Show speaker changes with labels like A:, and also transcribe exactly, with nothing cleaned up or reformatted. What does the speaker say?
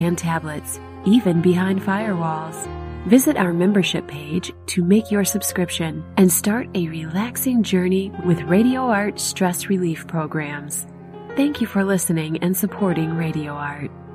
A: and tablets, even behind firewalls. Visit our membership page to make your subscription and start a relaxing journey with RadioArt stress relief programs. Thank you for listening and supporting RadioArt.